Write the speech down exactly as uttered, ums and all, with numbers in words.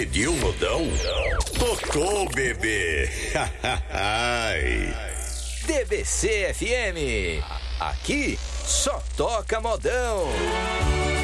Pediu modão? Tocou, bebê. D B C F M. Aqui só toca modão.